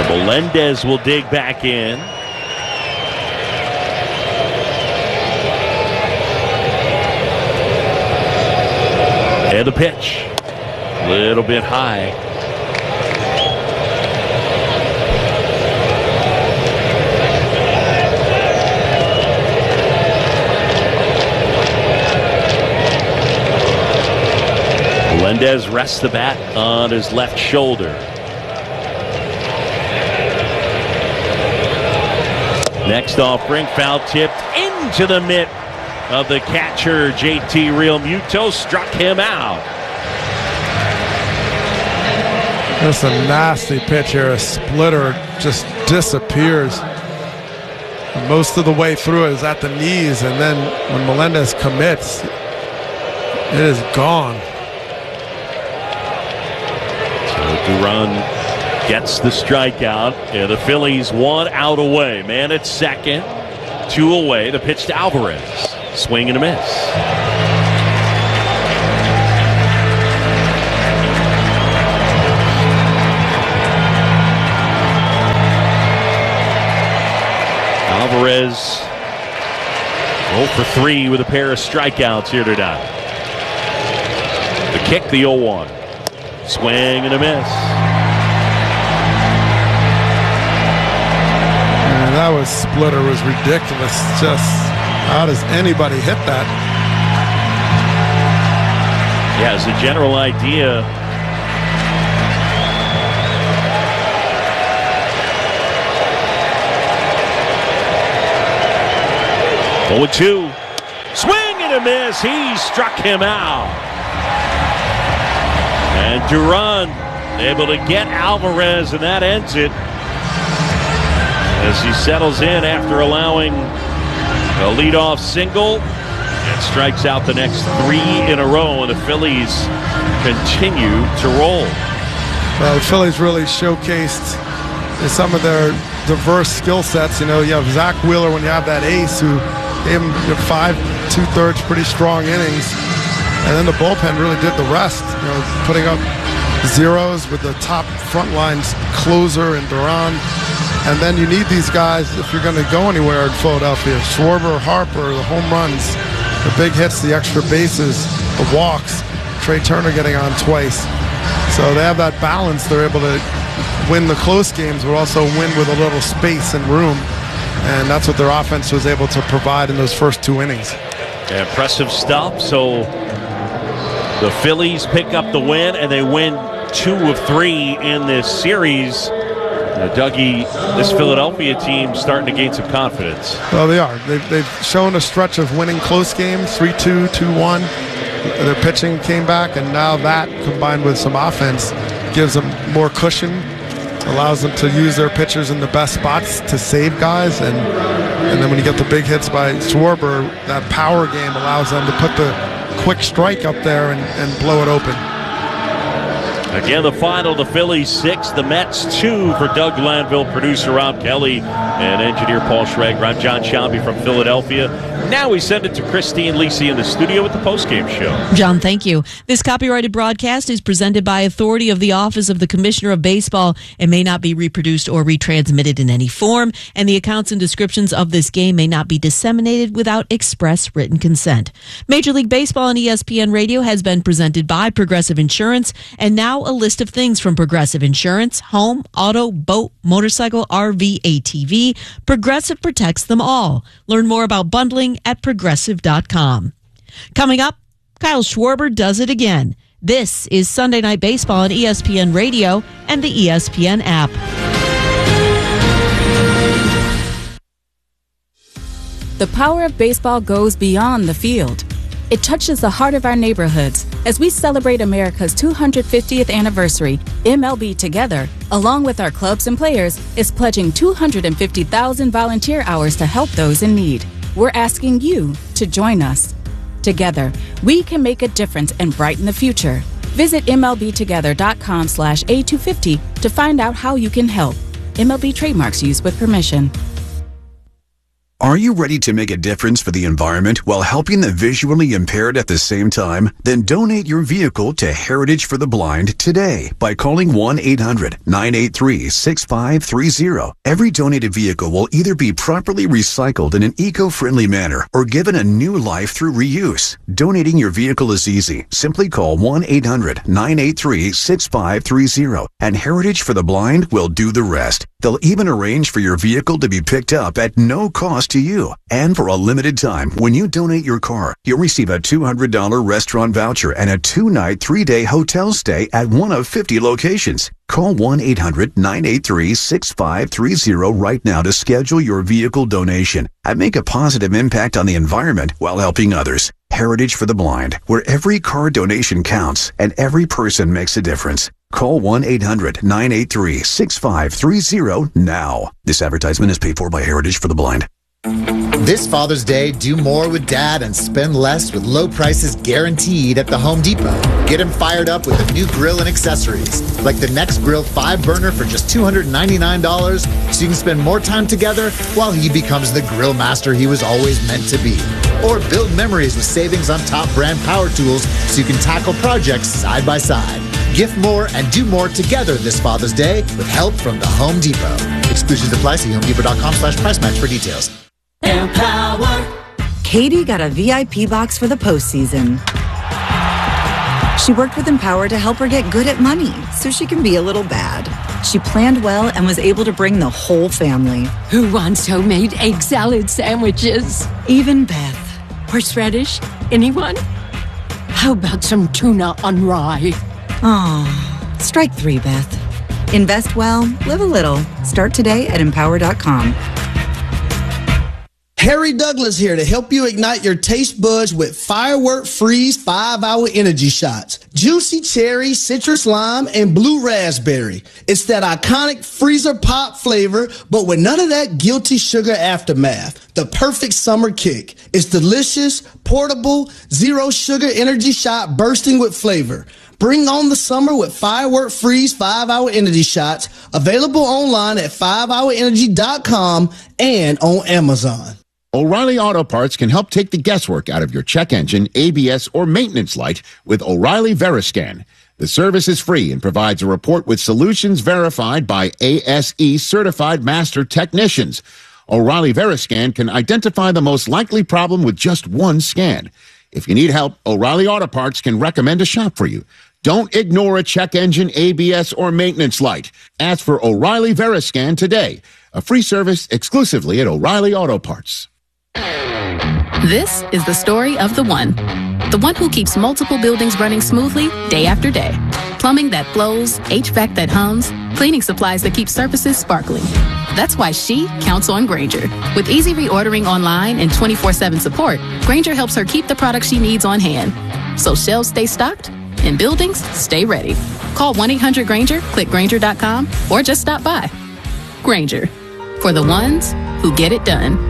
Melendez will dig back in. And the pitch. A little bit high. Melendez rests the bat on his left shoulder. Next offering, foul tipped into the mitt of the catcher, JT Realmuto, struck him out. That's a nasty pitch here. A splitter just disappears. Most of the way through it is at the knees, and then when Melendez commits, it is gone. Duran gets the strikeout. The Phillies 1 out away. Man at second, 2 away. The pitch to Alvarez. Swing and a miss. Alvarez 0 for 3 with a pair of strikeouts here tonight. The kick, the 0-1. Swing and a miss. And that splitter was ridiculous. Just how does anybody hit that? Yeah, as a general idea, oh, 2. Swing and a miss. He struck him out. And Duran able to get Alvarez, and that ends it as he settles in after allowing a leadoff single and strikes out the next 3 in a row, and the Phillies continue to roll. Well, the Phillies really showcased some of their diverse skill sets. You know, you have Zach Wheeler when you have that ace who gave him 5 2/3 pretty strong innings. And then the bullpen really did the rest, you know, putting up zeros with the top front lines closer and Duran. And then you need these guys if you're going to go anywhere in Philadelphia. Schwarber, Harper, the home runs, the big hits, the extra bases, the walks, Trey Turner getting on twice. So they have that balance. They're able to win the close games, but also win with a little space and room. And that's what their offense was able to provide in those first 2 innings. Impressive stuff. So the Phillies pick up the win, and they win 2 of 3 in this series. Dougie, this Philadelphia team starting to gain some confidence. Well, they are. They've shown a stretch of winning close games, 3-2, 2-1. Their pitching came back, and now that, combined with some offense, gives them more cushion, allows them to use their pitchers in the best spots to save guys, and then when you get the big hits by Schwarber, that power game allows them to put the quick strike up there and blow it open. Again, the final, the Phillies 6, the Mets 2 for Doug Glanville, producer Rob Kelly, and engineer Paul Schrager. I'm John Shelby from Philadelphia. Now we send it to Christine Lisi in the studio with the postgame show. John, thank you. This copyrighted broadcast is presented by authority of the Office of the Commissioner of Baseball and may not be reproduced or retransmitted in any form, and the accounts and descriptions of this game may not be disseminated without express written consent. Major League Baseball on ESPN Radio has been presented by Progressive Insurance, and now a list of things from Progressive Insurance: home, auto, boat, motorcycle, RV, ATV. Progressive protects them all. Learn more about bundling at Progressive.com. Coming up, Kyle Schwarber does it again. This is Sunday Night Baseball on ESPN Radio and the ESPN app. The power of baseball goes beyond the field. It touches the heart of our neighborhoods. As we celebrate America's 250th anniversary, MLB Together, along with our clubs and players, is pledging 250,000 volunteer hours to help those in need. We're asking you to join us. Together, we can make a difference and brighten the future. Visit MLBtogether.com/A250 to find out how you can help. MLB trademarks used with permission. Are you ready to make a difference for the environment while helping the visually impaired at the same time? Then donate your vehicle to Heritage for the Blind today by calling 1-800-983-6530. Every donated vehicle will either be properly recycled in an eco-friendly manner or given a new life through reuse. Donating your vehicle is easy. Simply call 1-800-983-6530 and Heritage for the Blind will do the rest. They'll even arrange for your vehicle to be picked up at no cost to you. And for a limited time, when you donate your car, you'll receive a $200 restaurant voucher and a 2-night, 3-day hotel stay at one of 50 locations. Call 1-800-983-6530 right now to schedule your vehicle donation and make a positive impact on the environment while helping others. Heritage for the Blind, where every car donation counts and every person makes a difference. Call 1-800-983-6530 now. This advertisement is paid for by Heritage for the Blind. This Father's Day, do more with Dad and spend less with low prices guaranteed at the Home Depot. Get him fired up with a new grill and accessories, like the Next Grill 5-burner for just $299, so you can spend more time together while he becomes the grill master he was always meant to be. Or build memories with savings on top brand power tools so you can tackle projects side by side. Gift more and do more together this Father's Day with help from the Home Depot. Exclusions apply. See HomeDepot.com/price match for details. Empower. Katie got a VIP box for the postseason. She worked with Empower to help her get good at money so she can be a little bad. She planned well and was able to bring the whole family. Who wants homemade egg salad sandwiches? Even Beth. Horseradish? Anyone? How about some tuna on rye? Oh, strike 3, Beth. Invest well, live a little. Start today at Empower.com. Harry Douglas here to help you ignite your taste buds with Firework Freeze 5-Hour Energy Shots. Juicy cherry, citrus lime, and blue raspberry. It's that iconic freezer pop flavor, but with none of that guilty sugar aftermath. The perfect summer kick. It's delicious, portable, zero sugar energy shot bursting with flavor. Bring on the summer with Firework Freeze 5-Hour Energy Shots. Available online at 5hourenergy.com and on Amazon. O'Reilly Auto Parts can help take the guesswork out of your check engine, ABS, or maintenance light with O'Reilly Veriscan. The service is free and provides a report with solutions verified by ASE certified master technicians. O'Reilly Veriscan can identify the most likely problem with just one scan. If you need help, O'Reilly Auto Parts can recommend a shop for you. Don't ignore a check engine, ABS, or maintenance light. Ask for O'Reilly Veriscan today. A free service exclusively at O'Reilly Auto Parts. This is the story of the one who keeps multiple buildings running smoothly day after day. Plumbing that flows, HVAC that hums, cleaning supplies that keep surfaces sparkling. That's why she counts on Grainger. With easy reordering online and 24/7 support, Grainger helps her keep the products she needs on hand. So shelves stay stocked and buildings stay ready. Call 1-800-GRAINGER, click Grainger.com, or just stop by. Grainger, for the ones who get it done.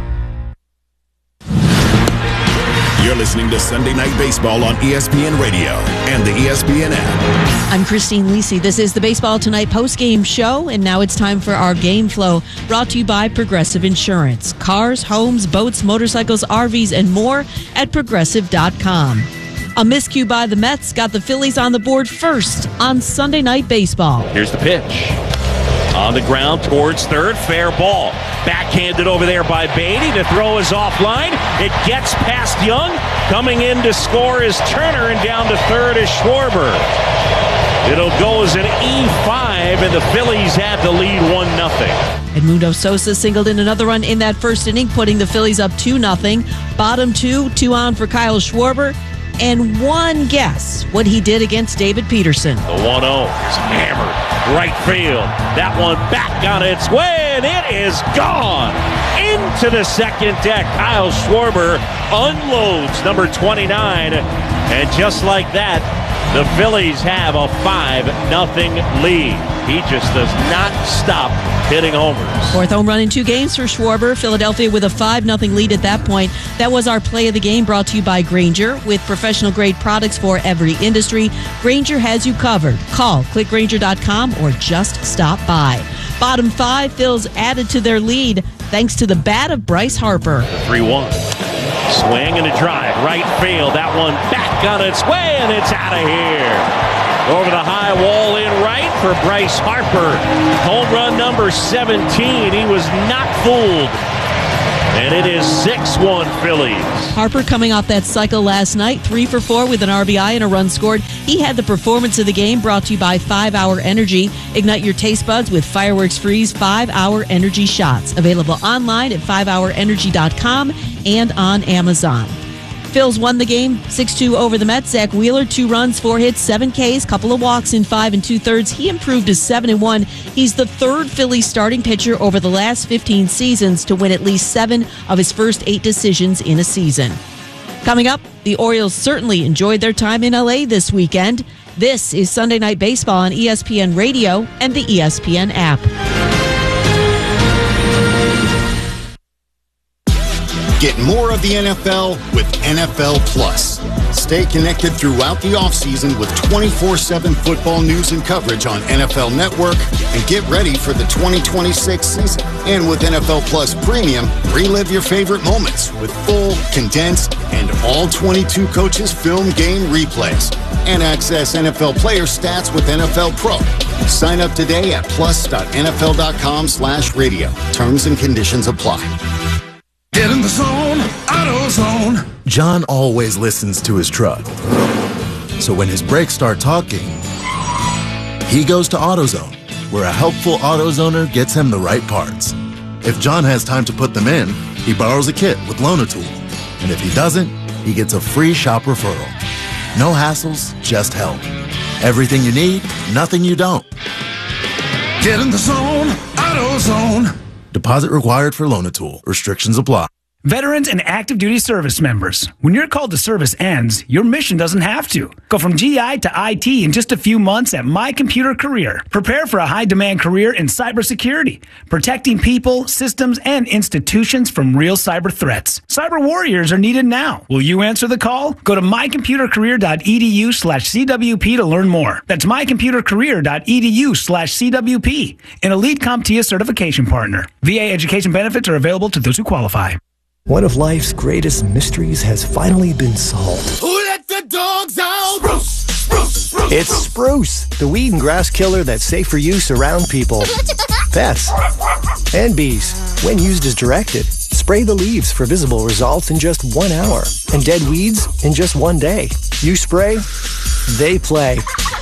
You're listening to Sunday Night Baseball on ESPN Radio and the ESPN app. I'm Christine Lisi. This is the Baseball Tonight postgame show, and now it's time for our game flow, brought to you by Progressive Insurance. Cars, homes, boats, motorcycles, RVs, and more at Progressive.com. A miscue by the Mets got the Phillies on the board first on Sunday Night Baseball. Here's the pitch. On the ground towards third, fair ball. Backhanded over there by Beatty. The throw is offline. It gets past Young. Coming in to score is Turner, and down to third is Schwarber. It'll go as an E5, and the Phillies have the lead 1-0. Edmundo Sosa singled in another run in that first inning, putting the Phillies up 2-0. Bottom two on for Kyle Schwarber. And one guess what he did against David Peterson. The 1-0 is hammered. Right field. That one back on its way, and it is gone. Into the second deck. Kyle Schwarber unloads number 29. And just like that, the Phillies have a 5-0 lead. He just does not stop hitting homers. Fourth home run in 2 games for Schwarber. Philadelphia with a 5-0 lead at that point. That was our play of the game, brought to you by Grainger. With professional-grade products for every industry, Grainger has you covered. Call, click Grainger.com, or just stop by. Bottom 5, Phils added to their lead. thanks to the bat of Bryce Harper. 3-1. Swing and a drive. Right field. That one back on its way, and it's out of here. Over the high wall in right for Bryce Harper. Home run number 17. He was not fooled. And it is 6-1 Phillies. Harper coming off that cycle last night, 3 for 4 with an RBI and a run scored. He had the performance of the game, brought to you by 5-Hour Energy. Ignite your taste buds with Fireworks Freeze 5-Hour Energy Shots. Available online at 5hourenergy.com and on Amazon. Phils won the game 6-2 over the Mets. Zach Wheeler, 2 runs, 4 hits, 7 Ks, couple of walks in 5 2/3. He improved to 7-1. He's the third Phillies starting pitcher over the last 15 seasons to win at least 7 of his first 8 decisions in a season. Coming up, the Orioles certainly enjoyed their time in LA this weekend. This is Sunday Night Baseball on ESPN Radio and the ESPN app. Get more of the NFL with NFL Plus. Stay connected throughout the offseason with 24/7 football news and coverage on NFL Network, and get ready for the 2026 season. And with NFL Plus Premium, relive your favorite moments with full, condensed, and all 22 coaches film game replays. And access NFL player stats with NFL Pro. Sign up today at plus.nfl.com/radio. Terms and conditions apply. Get in the zone, AutoZone. John always listens to his truck. So when his brakes start talking, he goes to AutoZone, where a helpful AutoZoner gets him the right parts. If John has time to put them in, he borrows a kit with Loan-A-Tool. And if he doesn't, he gets a free shop referral. No hassles, just help. Everything you need, nothing you don't. Get in the zone, AutoZone. Deposit required for Loan-A-Tool. Restrictions apply. Veterans and active duty service members, when your call to service ends, your mission doesn't have to. Go from GI to IT in just a few months at My Computer Career. Prepare for a high-demand career in cybersecurity, protecting people, systems, and institutions from real cyber threats. Cyber warriors are needed now. Will you answer the call? Go to mycomputercareer.edu/CWP to learn more. That's mycomputercareer.edu/CWP, an elite CompTIA certification partner. VA education benefits are available to those who qualify. One of life's greatest mysteries has finally been solved. Who let the dogs out? Spruce, spruce, spruce. It's Spruce, the weed and grass killer that's safe for use around people, pets, and bees. When used as directed, spray the leaves for visible results in just 1 hour, and dead weeds in just 1 day. You spray, they play.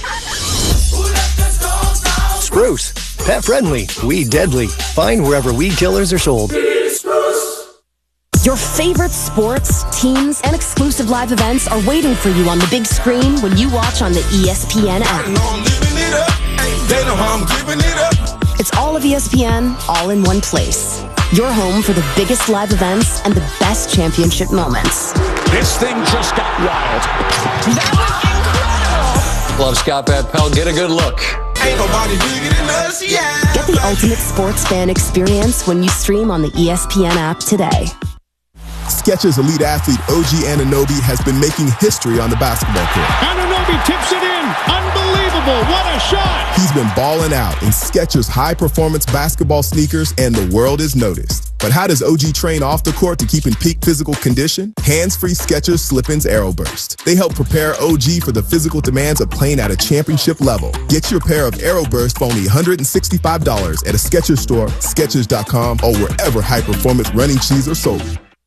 Spruce, pet friendly, weed deadly. Find wherever weed killers are sold. Your favorite sports, teams, and exclusive live events are waiting for you on the big screen when you watch on the ESPN app. They know how I'm giving it up. It's all of ESPN, all in one place. Your home for the biggest live events and the best championship moments. This thing just got wild. That was incredible! Love Scott Van Pelt. Get a good look. Ain't nobody bigger than us, yeah. Get the ultimate sports fan experience when you stream on the ESPN app today. Skechers elite athlete OG Anunoby has been making history on the basketball court. Anunoby tips it in. Unbelievable. What a shot. He's been balling out in Skechers high-performance basketball sneakers, and the world is noticed. But how does OG train off the court to keep in peak physical condition? Hands-free Skechers Slip-ins AeroBurst. They help prepare OG for the physical demands of playing at a championship level. Get your pair of AeroBurst for only $165 at a Skechers store, Skechers.com, or wherever high-performance running shoes are sold.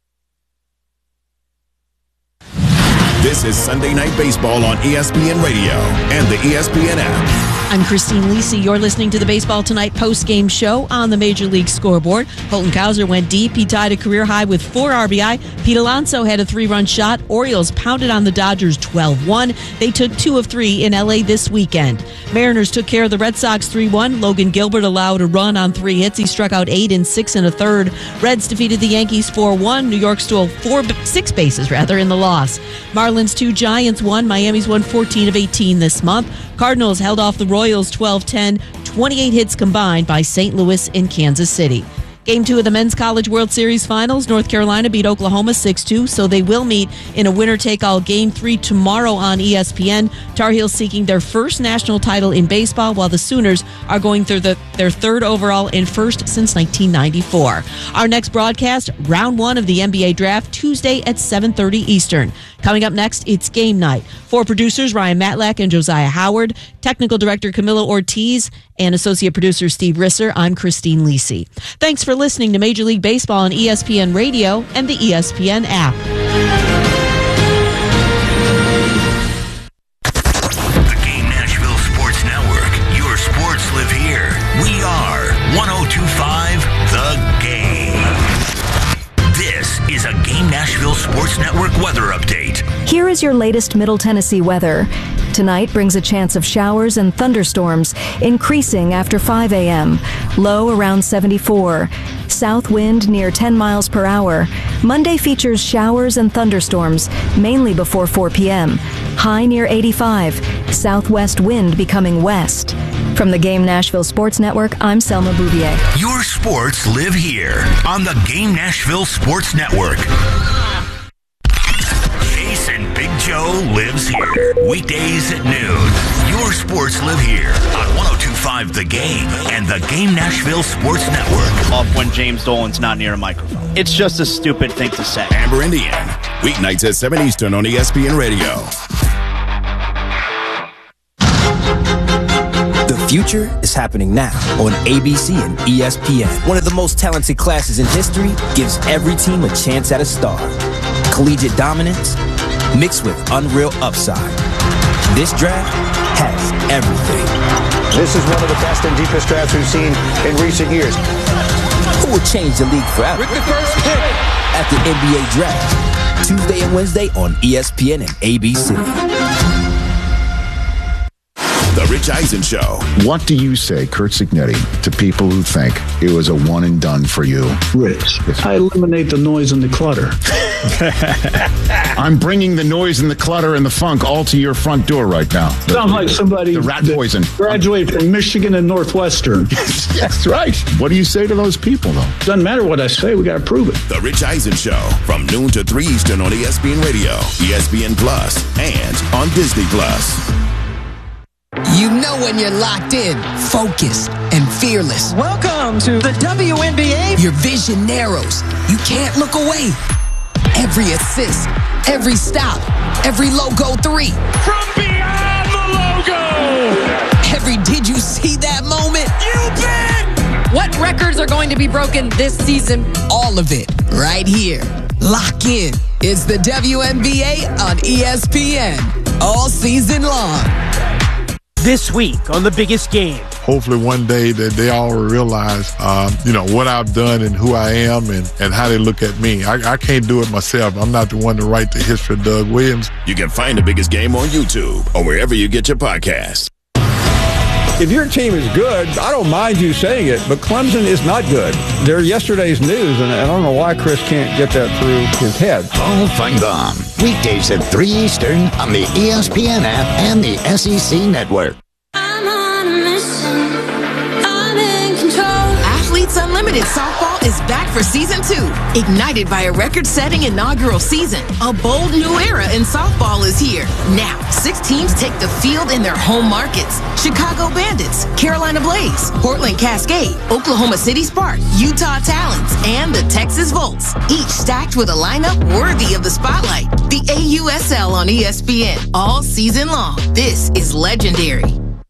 This is Sunday Night Baseball on ESPN Radio and the ESPN app. I'm Christine Lisi. You're listening to the Baseball Tonight post-game show on the Major League Scoreboard. Colton Cowser went deep. He tied a career high with 4 RBI. Pete Alonso had a 3-run shot. Orioles pounded on the Dodgers 12-1. They took 2 of 3 in LA this weekend. Mariners took care of the Red Sox 3-1. Logan Gilbert allowed a run on 3 hits. He struck out 8 in 6 1/3. Reds defeated the Yankees 4-1. New York stole 6 bases in the loss. Marlins 2, Giants 1. Miami's won 14 of 18 this month. Cardinals held off the Royals 12-10, 28 hits combined by St. Louis and Kansas City. Game 2 of the Men's College World Series Finals. North Carolina beat Oklahoma 6-2, so they will meet in a winner-take-all Game 3 tomorrow on ESPN. Tar Heels seeking their first national title in baseball, while the Sooners are going through their third overall and first since 1994. Our next broadcast, Round 1 of the NBA Draft, Tuesday at 7:30 Eastern. Coming up next, it's game night. For producers Ryan Matlack and Josiah Howard, technical director Camilo Ortiz, and associate producer Steve Risser, I'm Christine Lisi. Thanks for listening to Major League Baseball on ESPN Radio and the ESPN app. The Game Nashville Sports Network. Your sports live here. We are 102.5 The Game. This is a Game Nashville Sports Network weather update. Here is your latest Middle Tennessee weather. Tonight brings a chance of showers and thunderstorms, increasing after 5 a.m. Low around 74. South wind near 10 miles per hour. Monday features showers and thunderstorms, mainly before 4 p.m. High near 85. Southwest wind becoming west. From the Game Nashville Sports Network, I'm Selma Bouvier. Your sports live here on the Game Nashville Sports Network. Jason Big Joe lives here. Weekdays at noon. Your sports live here on 102.5 The Game and the Game Nashville Sports Network. Off when James Dolan's not near a microphone. It's just a stupid thing to say. Amber Indian. Weeknights at 7 Eastern on ESPN Radio. The future is happening now on ABC and ESPN. One of the most talented classes in history gives every team a chance at a star. Collegiate dominance mixed with unreal upside. This draft has everything. This is one of the best and deepest drafts we've seen in recent years. Who will change the league forever? With the first pick at the NBA Draft, Tuesday and Wednesday on ESPN and ABC. The Rich Eisen Show. What do you say, Kurt Signetti, to people who think it was a one and done for you? Rich, I eliminate the noise and the clutter. I'm bringing the noise and the clutter and the funk all to your front door right now. Sounds like somebody the rat poison. Graduated from Michigan and Northwestern. Yes, right. What do you say to those people, though? Doesn't matter what I say. We got to prove it. The Rich Eisen Show from noon to 3 Eastern on ESPN Radio, ESPN Plus, and on Disney Plus. You know when you're locked in, focused, and fearless. Welcome to the WNBA. Your vision narrows. You can't look away. Every assist, every stop, every logo three. From beyond the logo. Every did you see that moment? You bet. What records are going to be broken this season? All of it right here. Lock in. It's the WNBA on ESPN. All season long. This week on The Biggest Game. Hopefully one day that they all will realize, what I've done and who I am and how they look at me. I can't do it myself. I'm not the one to write the history of Doug Williams. You can find The Biggest Game on YouTube or wherever you get your podcasts. If your team is good, I don't mind you saying it, but Clemson is not good. They're yesterday's news, and I don't know why Chris can't get that through his head. Paul Feinbaum, weekdays at 3 Eastern on the ESPN app and the SEC Network. I'm on a mission. I'm in control. Athletes Unlimited Softball is back for Season 2. Ignited by a record-setting inaugural season, a bold new era in softball is here. Now, 6 teams take the field in their home markets. Chicago Bandits, Carolina Blaze, Portland Cascade, Oklahoma City Spark, Utah Talons, and the Texas Volts. Each stacked with a lineup worthy of the spotlight. The AUSL on ESPN all season long. This is legendary.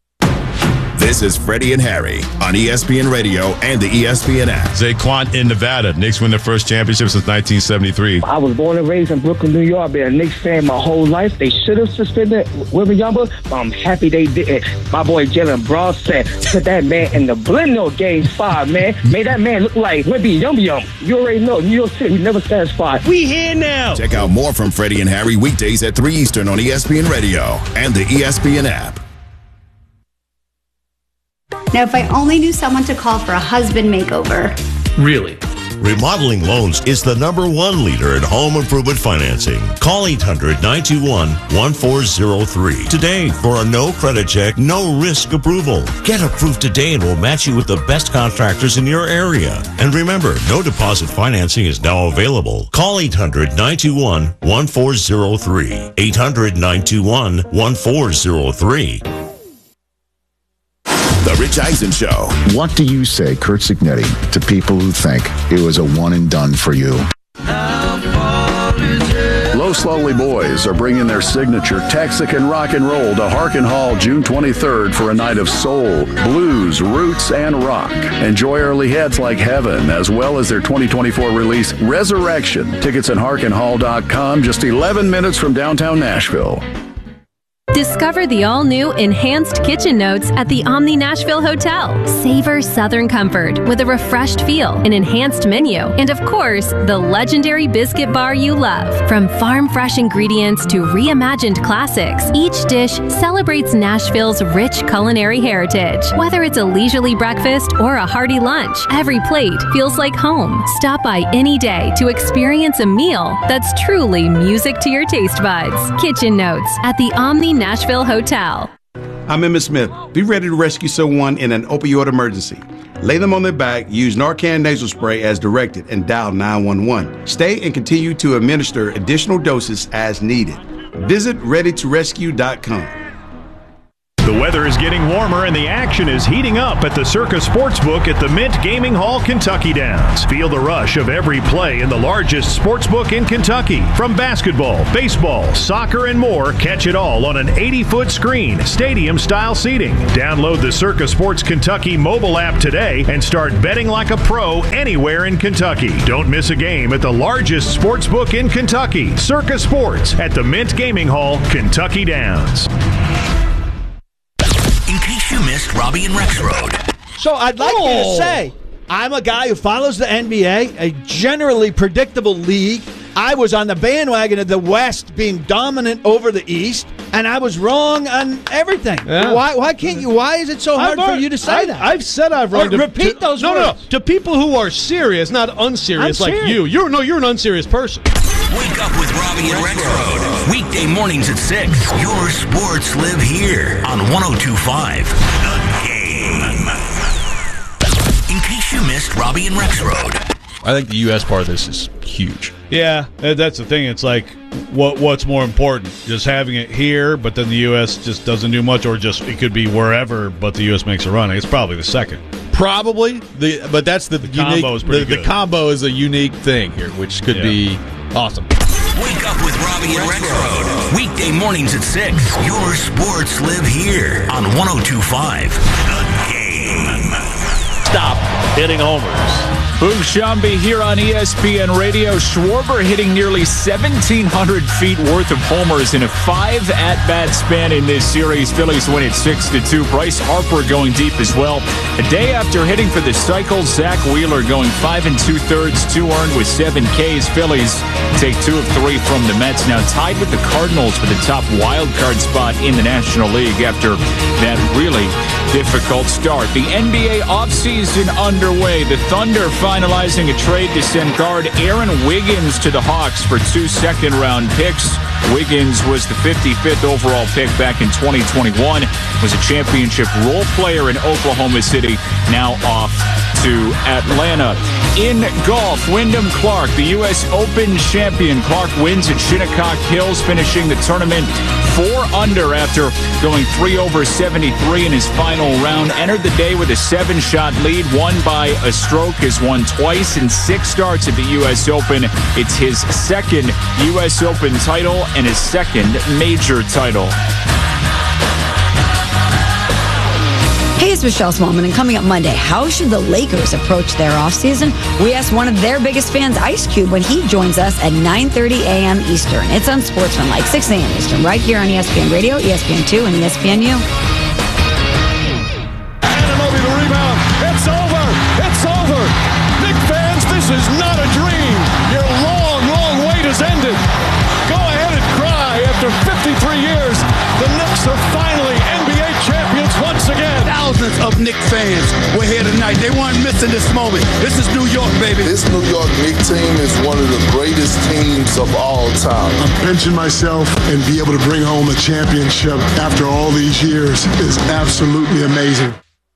This is Freddie and Harry on ESPN Radio and the ESPN app. Zaquan in Nevada. Knicks win their first championship since 1973. I was born and raised in Brooklyn, New York. Been a Knicks fan my whole life. They should have suspended Wembanyama, but I'm happy they didn't. My boy Jalen Brunson put that man in the blender game 5, man. Made that man look like Wembanyama. You already know, New York City, we never satisfied. We here now. Check out more from Freddie and Harry weekdays at 3 Eastern on ESPN Radio and the ESPN app. Now, if I only knew someone to call for a husband makeover. Really? Remodeling Loans is the #1 leader in home improvement financing. Call 800-921-1403 today for a no credit check, no risk approval. Get approved today and we'll match you with the best contractors in your area. And remember, no deposit financing is now available. Call 800-921-1403. 800-921-1403. The Rich Eisen Show. What do you say, Kurt Signetti, to people who think it was a one and done for you? Los Lonely Boys are bringing their signature Texican rock and roll to Harkin Hall June 23rd for a night of soul, blues, roots, and rock. Enjoy early hits like Heaven, as well as their 2024 release, Resurrection. Tickets at harkinhall.com, just 11 minutes from downtown Nashville. Discover the all-new Enhanced Kitchen Notes at the Omni Nashville Hotel. Savor Southern comfort with a refreshed feel, an enhanced menu, and of course, the legendary biscuit bar you love. From farm-fresh ingredients to reimagined classics, each dish celebrates Nashville's rich culinary heritage. Whether it's a leisurely breakfast or a hearty lunch, every plate feels like home. Stop by any day to experience a meal that's truly music to your taste buds. Kitchen Notes at the Omni Nashville Hotel. I'm Emmitt Smith. Be ready to rescue someone in an opioid emergency. Lay them on their back, use Narcan nasal spray as directed, and dial 911. Stay and continue to administer additional doses as needed. Visit readytorescue.com. The weather is getting warmer and the action is heating up at the Circa Sportsbook at the Mint Gaming Hall, Kentucky Downs. Feel the rush of every play in the largest sportsbook in Kentucky. From basketball, baseball, soccer, and more, catch it all on an 80-foot screen, stadium-style seating. Download the Circa Sports Kentucky mobile app today and start betting like a pro anywhere in Kentucky. Don't miss a game at the largest sportsbook in Kentucky, Circa Sports at the Mint Gaming Hall, Kentucky Downs. In case you missed Robbie and Rexroad. So I'd like you to say, I'm a guy who follows the NBA, a generally predictable league. I was on the bandwagon of the West being dominant over the East, and I was wrong on everything. Yeah. Why can't you? Why is it so hard for you to say that? I've said I've wrong. Repeat those words. No. To people who are serious, not unserious like you. You're an unserious person. Wake up with Robbie and Rexroad. Weekday mornings at 6. Your sports live here on 102.5 The Game. In case you missed Robbie and Rexroad. I think the U.S. part of this is huge. Yeah, that's the thing. It's like, what's more important? Just having it here, but then the U.S. just doesn't do much, or just it could be wherever, but the U.S. makes a run. It's probably the second. Probably, but that's the unique. Combo is pretty good. The combo is a unique thing here, which could be awesome. Wake up with Robbie and Rexroad. Weekday mornings at 6. Your sports live here on 102.5 The Game. Stop hitting homers. Boog Sciambi here on ESPN Radio. Schwarber hitting nearly 1,700 feet worth of homers in a 5 at-bat span in this series. Phillies win it 6-2. Bryce Harper going deep as well. A day after hitting for the Cycles, Zach Wheeler going 5 2/3, 2 earned with 7 Ks. Phillies take 2 of 3 from the Mets. Now tied with the Cardinals for the top wild card spot in the National League after that really difficult start. The NBA offseason underway. The Thunder finalizing a trade to send guard Aaron Wiggins to the Hawks for 2 second-round picks. Wiggins was the 55th overall pick back in 2021, was a championship role player in Oklahoma City, now off to Atlanta. In golf, Wyndham Clark, the U.S. Open champion. Clark wins at Shinnecock Hills, finishing the tournament 4 under after going 3 over 73 in his final round. Entered the day with a 7-shot lead, won by a stroke, has won twice in 6 starts at the U.S. Open. It's his second U.S. Open title and his second major title. Hey, it's Michelle Smallman, and coming up Monday, how should the Lakers approach their offseason? We asked one of their biggest fans, Ice Cube, when he joins us at 9:30 a.m. Eastern. It's Unsportsmanlike, 6 a.m. Eastern, right here on ESPN Radio, ESPN2, and ESPNU. Anunoby the rebound. It's over. It's over. Knicks fans, this is not a dream. Your long wait has ended. Go ahead and cry. After 53 years, the Knicks are finally NBA champions once again. Thousands of Knicks fans fans were here tonight. They weren't missing this moment. This is New York, baby. This New York Knicks team is one of the greatest teams of all time. I'm pinching myself, and be able to bring home a championship after all these years is absolutely amazing.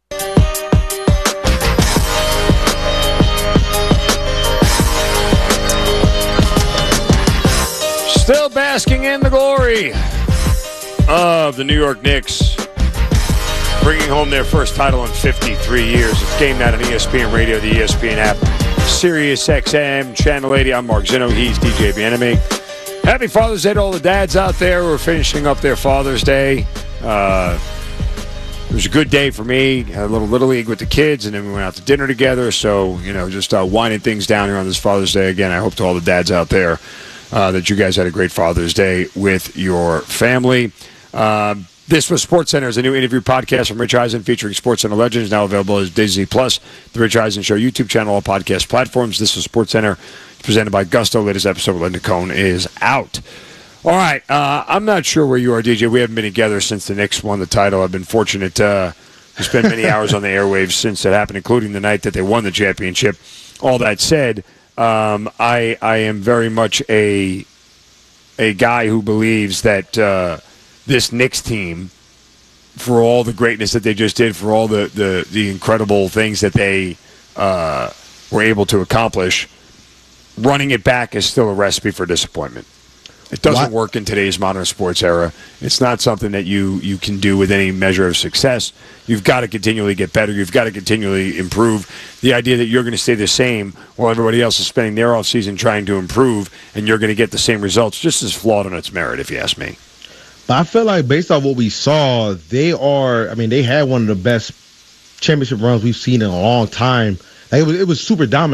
Still basking in the glory of the New York Knicks, bringing home their first title in 53 years. It's Game Night on ESPN Radio, the ESPN app, Sirius XM, Channel 80. I'm Mark Zinno. He's DJ Bienemy. Happy Father's Day to all the dads out there who are finishing up their Father's Day. It was a good day for me. Had a Little League with the kids, and then we went out to dinner together. So, just winding things down here on this Father's Day. Again, I hope to all the dads out there that you guys had a great Father's Day with your family. This was SportsCenter, a new interview podcast from Rich Eisen featuring SportsCenter legends, now available as Disney Plus, the Rich Eisen Show YouTube channel, all podcast platforms. This was SportsCenter, presented by Gusto. Latest episode with Linda Cohn is out. All right, I'm not sure where you are, DJ. We haven't been together since the Knicks won the title. I've been fortunate to spend many hours on the airwaves since it happened, including the night that they won the championship. All that said, I am very much a guy who believes that this Knicks team, for all the greatness that they just did, for all the incredible things that they were able to accomplish, running it back is still a recipe for disappointment. It doesn't work in today's modern sports era. It's not something that you can do with any measure of success. You've got to continually get better. You've got to continually improve. The idea that you're going to stay the same while everybody else is spending their offseason trying to improve and you're going to get the same results just is flawed on its merit, if you ask me. But I feel like based on what we saw, they had one of the best championship runs we've seen in a long time. Like it was super dominant.